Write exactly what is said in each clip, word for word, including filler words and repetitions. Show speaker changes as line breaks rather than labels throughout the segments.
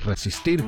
resistir.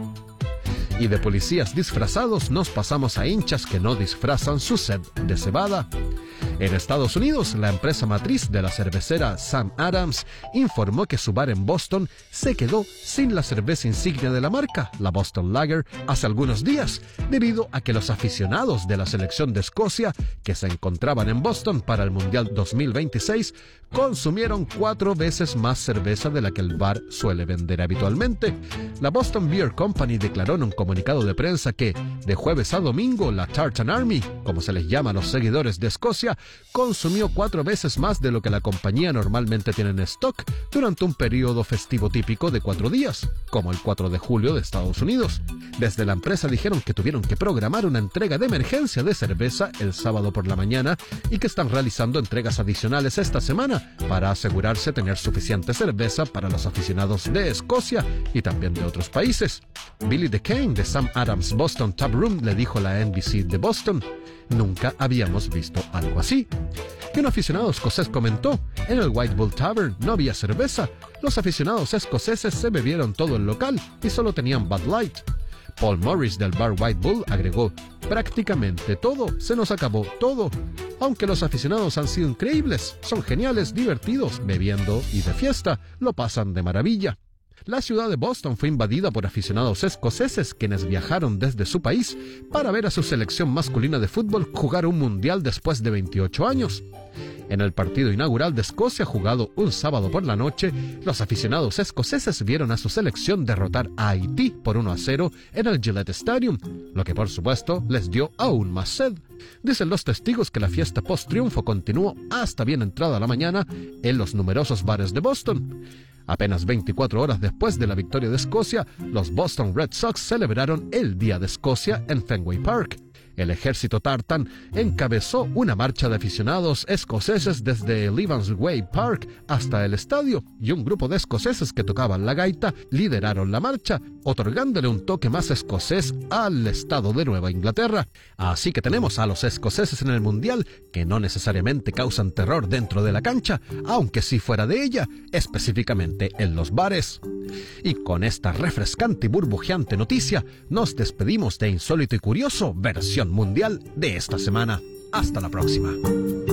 Y de policías disfrazados nos pasamos a hinchas que no disfrazan su sed de cebada. En Estados Unidos, la empresa matriz de la cervecera Sam Adams informó que su bar en Boston se quedó sin la cerveza insignia de la marca, la Boston Lager, hace algunos días, debido a que los aficionados de la selección de Escocia, que se encontraban en Boston para el Mundial dos mil veintiséis, consumieron cuatro veces más cerveza de la que el bar suele vender habitualmente. La Boston Beer Company declaró en un comunicado de prensa que, de jueves a domingo, la Tartan Army, como se les llama a los seguidores de Escocia, consumió cuatro veces más de lo que la compañía normalmente tiene en stock durante un periodo festivo típico de cuatro días, como el cuatro de julio de Estados Unidos. Desde la empresa dijeron que tuvieron que programar una entrega de emergencia de cerveza el sábado por la mañana y que están realizando entregas adicionales esta semana para asegurarse tener suficiente cerveza para los aficionados de Escocia y también de otros países. Billy DeCane de Sam Adams Boston Tap Room le dijo a la N B C de Boston: "Nunca habíamos visto algo así". Y un aficionado escocés comentó: "En el White Bull Tavern no había cerveza. Los aficionados escoceses se bebieron todo el local y solo tenían Bud Light". Paul Morris del bar White Bull agregó: "Prácticamente todo, se nos acabó todo. Aunque los aficionados han sido increíbles, son geniales, divertidos, bebiendo y de fiesta, lo pasan de maravilla". La ciudad de Boston fue invadida por aficionados escoceses quienes viajaron desde su país para ver a su selección masculina de fútbol jugar un mundial después de veintiocho años. En el partido inaugural de Escocia, jugado un sábado por la noche, los aficionados escoceses vieron a su selección derrotar a Haití por uno a cero en el Gillette Stadium, lo que por supuesto les dio aún más sed. Dicen los testigos que la fiesta post-triunfo continuó hasta bien entrada la mañana en los numerosos bares de Boston. Apenas veinticuatro horas después de la victoria de Escocia, los Boston Red Sox celebraron el Día de Escocia en Fenway Park. El ejército Tartan encabezó una marcha de aficionados escoceses desde el Evans Way Park hasta el estadio, y un grupo de escoceses que tocaban la gaita lideraron la marcha, otorgándole un toque más escocés al estado de Nueva Inglaterra. Así que tenemos a los escoceses en el Mundial, que no necesariamente causan terror dentro de la cancha, aunque sí fuera de ella, específicamente en los bares. Y con esta refrescante y burbujeante noticia, nos despedimos de Insólito y Curioso, versión mundial de esta semana. Hasta la próxima.